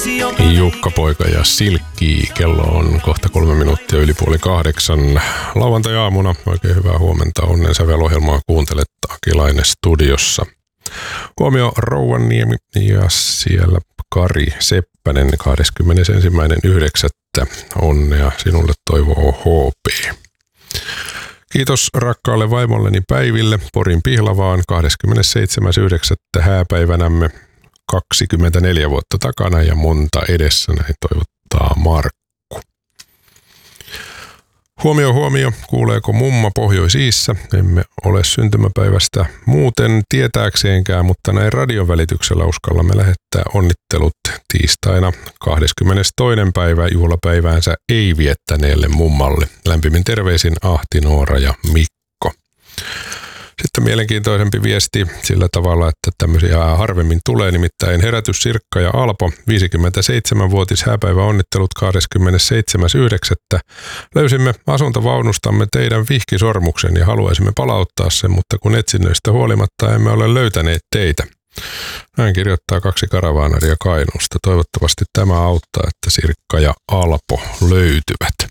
Jukka Poika ja Silkki. Kello on kohta 3 minuuttia yli 7:30. Lauantai-aamuna oikein hyvää huomenta. Onnen sävelohjelmaa kuuntelet Akilainen studiossa. Huomio Rouvanniemi ja siellä Kari Seppänen 21.9. Onnea sinulle toivoo HP. Kiitos rakkaalle vaimolleni Päiville Porin Pihlavaan 27.9. hääpäivänämme. 24 vuotta takana ja monta edessä, näin toivottaa Markku. Huomio, kuuleeko mumma Pohjois-Iissä? Emme ole syntymäpäivästä muuten tietääkseenkään, mutta näin radion välityksellä uskallamme lähettää onnittelut tiistaina 22. päivä juhlapäiväänsä ei viettäneelle mummalle. Lämpimin terveisin Ahti, Noora ja Mikko. Sitten mielenkiintoisempi viesti sillä tavalla, että tämmöisiä harvemmin tulee, nimittäin Herätys Sirkka ja Alpo, 57-vuotis hääpäivä onnittelut 27.9. Löysimme asuntovaunustamme teidän vihkisormuksen ja haluaisimme palauttaa sen, mutta kun etsinnöistä huolimatta emme ole löytäneet teitä. Näin kirjoittaa 2 karavaanaria Kainuusta. Toivottavasti tämä auttaa, että Sirkka ja Alpo löytyvät.